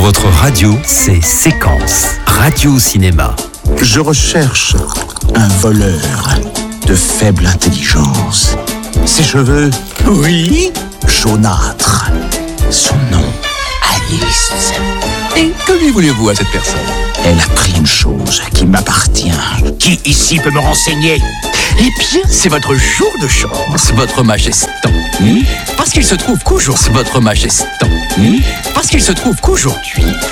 votre radio, c'est Séquence, radio-cinéma. Je recherche un voleur de faible intelligence. Ses cheveux, Oui. jaunâtres. Son nom, Alice. Et que lui voulez-vous à cette personne? Elle a pris une chose qui m'appartient. Qui ici peut me renseigner? Eh bien, c'est votre jour de chance, votre majesté. Parce qu'il se trouve qu'aujourd'hui, votre majesté. Parce qu'il se trouve qu'aujourd'hui,